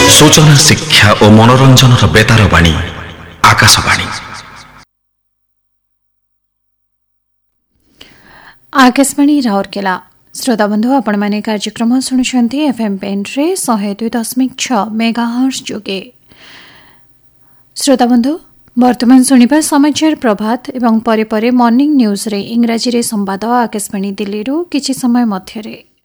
सूचना शिक्षा और मनोरंजन बेतार बाणी आकाशवाणी। आकाशवाणी राउरकेला। श्रोता बंधु आपण माने कार्यक्रम शुणुछंती एफएम पेन्ट्रे 102.6 मेगाहर्ट्ज जोगे। श्रोता बंधु वर्तमान शुणिबा समाचार प्रभात एवं परे परे मॉर्निंग न्यूज रे इंग्राजी रे संवाद आकाशवाणी दिल्ली रो किछि समय मध्यरे।